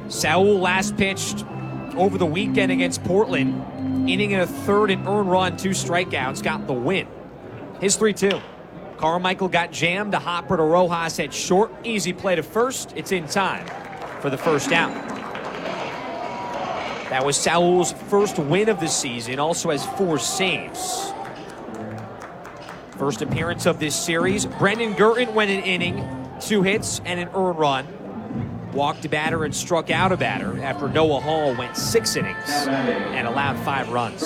Saul last pitched over the weekend against Portland, inning in a third and earned run, 2 strikeouts, got the win. His 3-2. Carmichael got jammed. A hopper to Rojas at short. Easy play to first. It's in time for the first out. That was Saul's first win of the season. Also has 4 saves. First appearance of this series. Brendan Gurton went an inning, 2 hits and an earned run. Walked a batter and struck out a batter after Noah Hall went 6 innings and allowed 5 runs.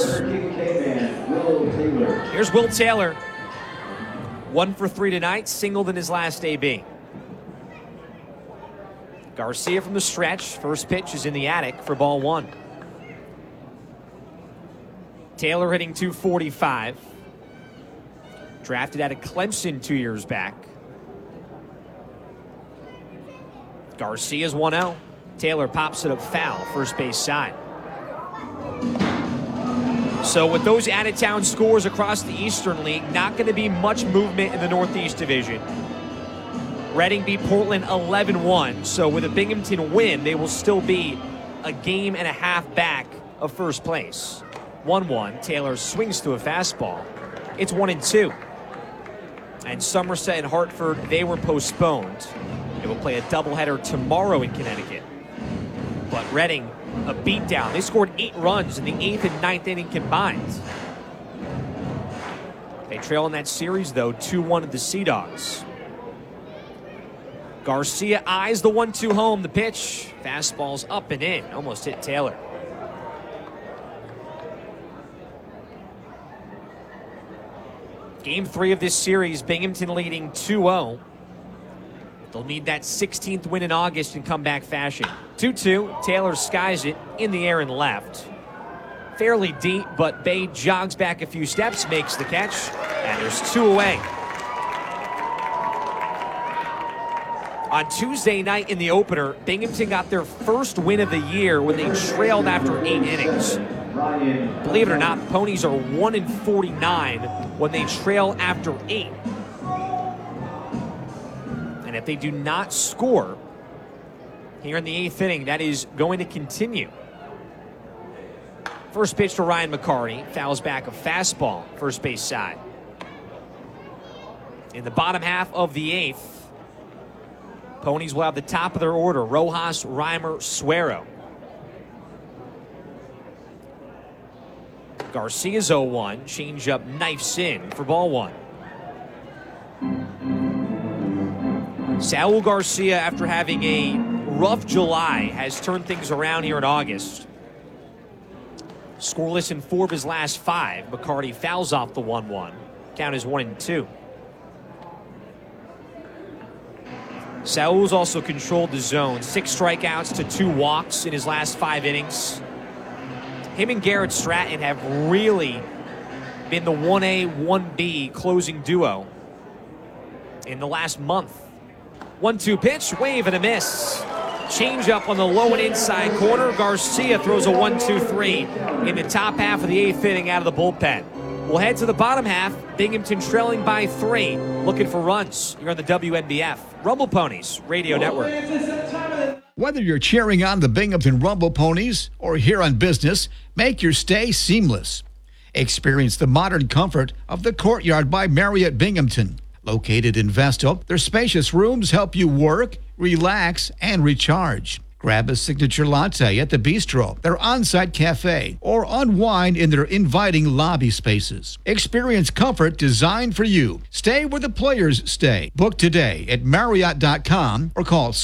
Here's Will Taylor. 1 for 3 tonight, singled in his last AB. Garcia from the stretch. First pitch is in the attic for ball 1. Taylor hitting .245. Drafted out of Clemson 2 years back. Garcia's 1-0. Taylor pops it up foul, first base side. So with those out-of-town scores across the Eastern League, not going to be much movement in the Northeast Division. Reading beat Portland 11-1, so with a Binghamton win, they will still be a game and a half back of first place. 1-1, Taylor swings to a fastball. It's 1-2. And Somerset and Hartford, they were postponed. They will play a doubleheader tomorrow in Connecticut. But Reading, a beatdown. They scored 8 runs in the 8th and 9th inning combined. They trail in that series, though, 2-1 to the Sea Dogs. Garcia eyes the 1-2 home. The pitch, fastball's up and in. Almost hit Taylor. Game 3 of this series, Binghamton leading 2-0. They'll need that 16th win in August in comeback fashion. 2-2, Taylor skies it in the air and left. Fairly deep, but Bay jogs back a few steps, makes the catch, and there's 2 away. On Tuesday night in the opener, Binghamton got their first win of the year when they trailed after 8 innings. Believe it or not, Ponies are 1-49 when they trail after 8. And if they do not score here in the 8th inning, that is going to continue. First pitch to Ryan McCarty, fouls back a fastball, first base side. In the bottom half of the 8th, Ponies will have the top of their order: Rojas, Reimer, Suero. Garcia's 0-1, changeup knifes in for ball 1. Saul Garcia, after having a rough July, has turned things around here in August. Scoreless in 4 of his last 5. McCarty fouls off the 1-1. Count is 1-2. Saul's also controlled the zone. 6 strikeouts to 2 walks in his last 5 innings. Him and Garrett Stratton have really been the 1A, 1B closing duo in the last month. 1-2 pitch, wave and a miss. Changeup on the low and inside corner. Garcia throws a 1-2-3 in the top half of the 8th inning out of the bullpen. We'll head to the bottom half. Binghamton trailing by 3, looking for runs. You're on the WNBF Rumble Ponies Radio Network. Whether you're cheering on the Binghamton Rumble Ponies or here on business, make your stay seamless. Experience the modern comfort of the Courtyard by Marriott Binghamton. Located in Vestal, their spacious rooms help you work, relax, and recharge. Grab a signature latte at the bistro, their on-site cafe, or unwind in their inviting lobby spaces. Experience comfort designed for you. Stay where the players stay. Book today at Marriott.com or call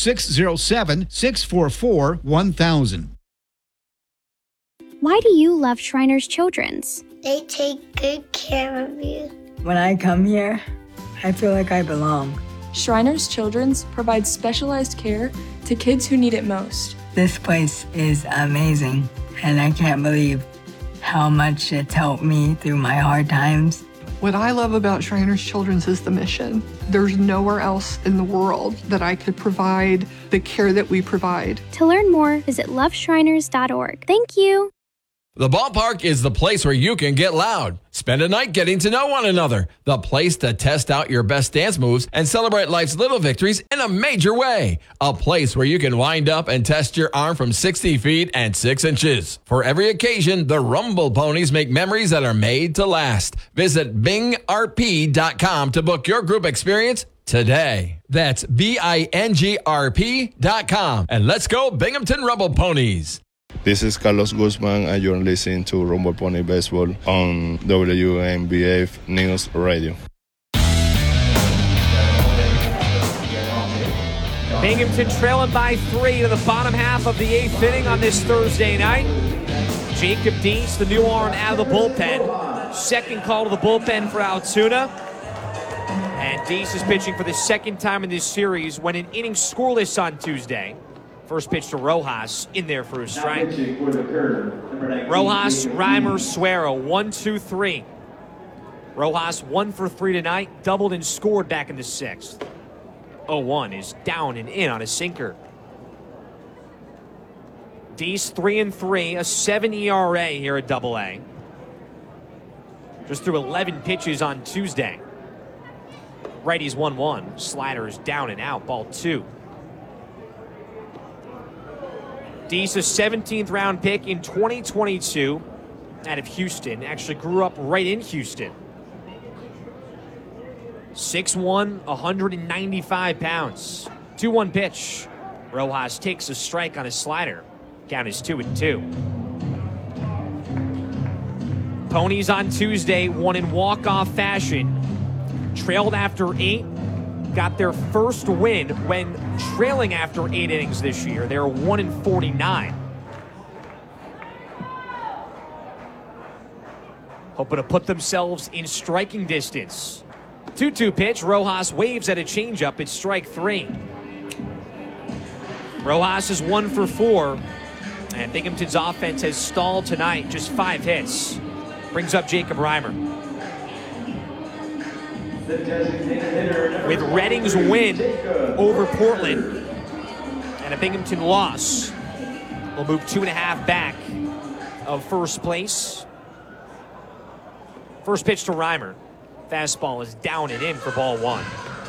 607-644-1000. Why do you love Shriners Children's? They take good care of you. When I come here, I feel like I belong. Shriners Children's provides specialized care to kids who need it most. This place is amazing, and I can't believe how much it's helped me through my hard times. What I love about Shriners Children's is the mission. There's nowhere else in the world that I could provide the care that we provide. To learn more, visit loveshriners.org. Thank you. The ballpark is the place where you can get loud. Spend a night getting to know one another. The place to test out your best dance moves and celebrate life's little victories in a major way. A place where you can wind up and test your arm from 60 feet and 6 inches. For every occasion, the Rumble Ponies make memories that are made to last. Visit bingrp.com to book your group experience today. That's BINGRP.com. And let's go Binghamton Rumble Ponies. This is Carlos Guzman, and you're listening to Rumble Pony Baseball on WNBA News Radio. Binghamton trailing by 3 to the bottom half of the 8th inning on this Thursday night. Jacob Deese, the new arm, out of the bullpen. Second call to the bullpen for Altoona. And Deese is pitching for the second time in this series when an inning scoreless on Tuesday. First pitch to Rojas, in there for a strike. Rojas, Reimer, Suero, 1-2-3. Rojas 1 for 3 tonight, doubled and scored back in the 6th. 0-1 is down and in on a sinker. Deese 3-3, a 7 ERA here at AA. Just threw 11 pitches on Tuesday. Righties 1-1, sliders down and out, ball 2. Deese, a 17th round pick in 2022 out of Houston. Actually grew up right in Houston. 6'1", 195 pounds. 2-1 pitch. Rojas takes a strike on his slider. Count is 2-2. Ponies on Tuesday won in walk-off fashion. Trailed after 8. Got their first win when trailing after 8 innings this year. They're 1-49. Hoping to put themselves in striking distance. 2-2 pitch. Rojas waves at a changeup. It's strike 3. Rojas is 1 for 4. And Binghamton's offense has stalled tonight. Just 5 hits. Brings up Jacob Reimer. With Reading's win over Portland and a Binghamton loss, we'll move 2.5 back of first place. First pitch to Reimer. Fastball is down and in for ball 1.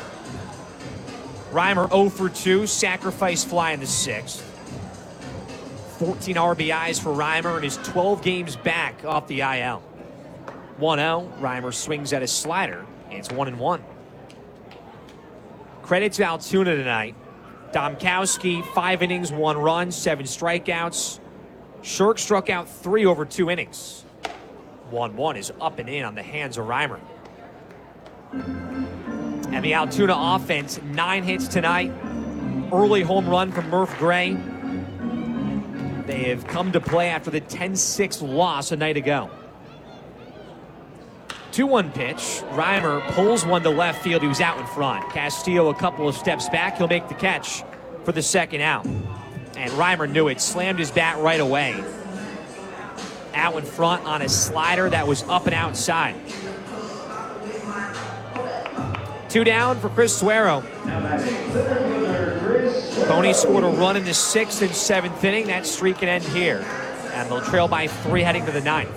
Reimer 0 for 2, sacrifice fly in the 6th. 14 RBIs for Reimer and his 12 games back off the IL. 1-0, Reimer swings at his slider. It's 1-1. Credit to Altoona tonight. Domkowski, 5 innings, 1 run, 7 strikeouts. Shirk struck out 3 over 2 innings. 1-1 is up and in on the hands of Reimer. And the Altoona offense, 9 hits tonight. Early home run from Murph Gray. They have come to play after the 10-6 loss a night ago. 2-1 pitch. Reimer pulls one to left field. He was out in front. Castillo a couple of steps back. He'll make the catch for the second out. And Reimer knew it. Slammed his bat right away. Out in front on a slider that was up and outside. 2 down for Chris Suero. Ponies scored a run in the 6th and 7th inning. That streak can end here. And they'll trail by 3 heading to the 9th.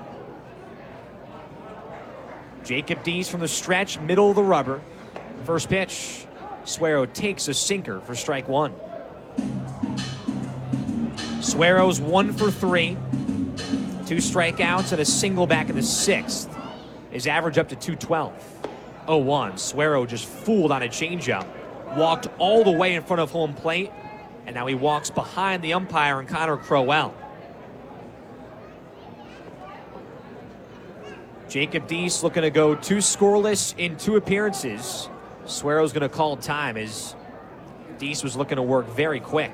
Jacob Deese from the stretch, middle of the rubber. First pitch. Suero takes a sinker for strike 1. Suero's 1 for 3. 2 strikeouts and a single back in the 6th. His average up to 212. 0-1. Suero just fooled on a changeup. Walked all the way in front of home plate. And now he walks behind the umpire and Connor Crowell. Jacob Deese looking to go 2 scoreless in 2 appearances. Suero's going to call time as Deese was looking to work very quick.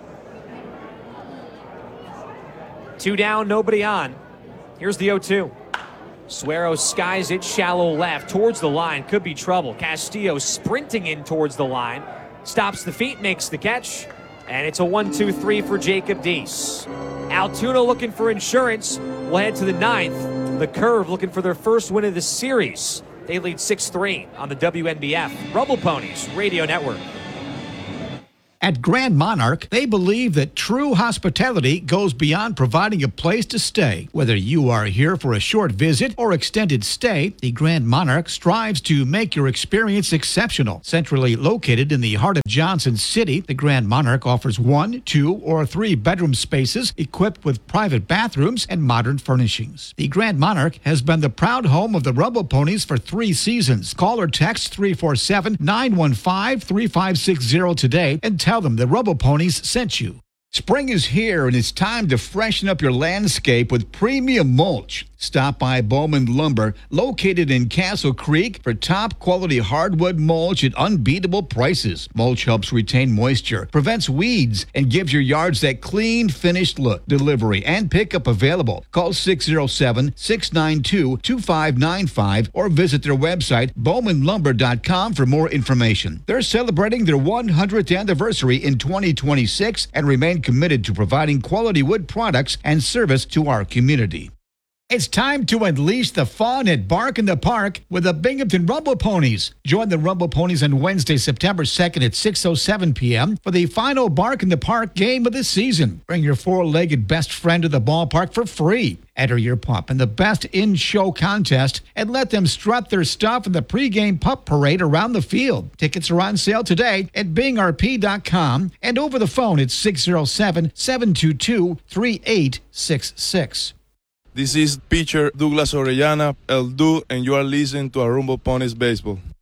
2 down, nobody on. Here's the 0-2. Suero skies it shallow left towards the line. Could be trouble. Castillo sprinting in towards the line. Stops the feet, makes the catch. And it's a 1-2-3 for Jacob Deese. Altoona looking for insurance. We'll head to the 9th. The Curve looking for their first win of the series. They lead 6-3 on the WNBF Rumble Ponies Radio Network. At Grand Monarch, they believe that true hospitality goes beyond providing a place to stay. Whether you are here for a short visit or extended stay, the Grand Monarch strives to make your experience exceptional. Centrally located in the heart of Johnson City, the Grand Monarch offers 1, 2, or 3 bedroom spaces equipped with private bathrooms and modern furnishings. The Grand Monarch has been the proud home of the Rumble Ponies for 3 seasons. Call or text 347-915-3560 today and tell them the Rumble Ponies sent you. Spring is here, and it's time to freshen up your landscape with premium mulch. Stop by Bowman Lumber, located in Castle Creek, for top-quality hardwood mulch at unbeatable prices. Mulch helps retain moisture, prevents weeds, and gives your yards that clean, finished look. Delivery and pickup available. Call 607-692-2595 or visit their website, bowmanlumber.com, for more information. They're celebrating their 100th anniversary in 2026 and remain committed to providing quality wood products and service to our community. It's time to unleash the fun at Bark in the Park with the Binghamton Rumble Ponies. Join the Rumble Ponies on Wednesday, September 2nd at 6:07 p.m. for the final Bark in the Park game of the season. Bring your 4-legged best friend to the ballpark for free. Enter your pup in the Best in Show contest and let them strut their stuff in the pregame pup parade around the field. Tickets are on sale today at bingrp.com and over the phone at 607-722-3866. This is pitcher Douglas Orellana, El Du, and you are listening to Rumble Ponies Baseball.